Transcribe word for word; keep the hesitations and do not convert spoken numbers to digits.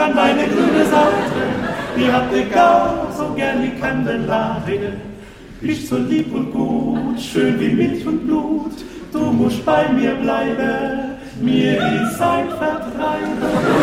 an meine grüne Seite. Die habt ihr gar so gern wie Kandelarie. Bist so lieb und gut, schön wie Milch und Blut. Du musst bei mir bleiben, mir ist ein Vertreiber.